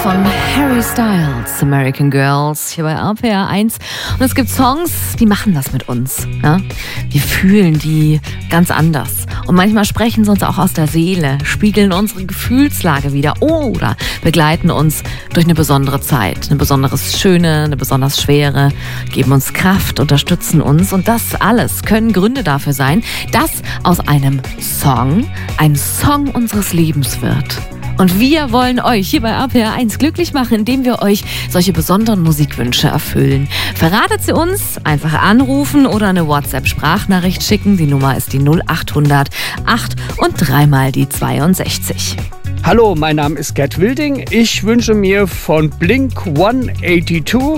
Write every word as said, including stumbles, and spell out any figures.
von Harry Styles, American Girls, hier bei R P R eins. Und es gibt Songs, die machen das mit uns. Ja? Wir fühlen die ganz anders. Und manchmal sprechen sie uns auch aus der Seele, spiegeln unsere Gefühlslage wieder oder begleiten uns durch eine besondere Zeit. Eine besonders schöne, eine besonders schwere, geben uns Kraft, unterstützen uns. Und das alles können Gründe dafür sein, dass aus einem Song ein Song unseres Lebens wird. Und wir wollen euch hier bei R P R eins glücklich machen, indem wir euch solche besonderen Musikwünsche erfüllen. Verratet sie uns, einfach anrufen oder eine WhatsApp-Sprachnachricht schicken. Die Nummer ist die null acht hundert acht und dreimal die zweiundsechzig. Hallo, mein Name ist Gerd Wilding. Ich wünsche mir von Blink hundertzweiundachtzig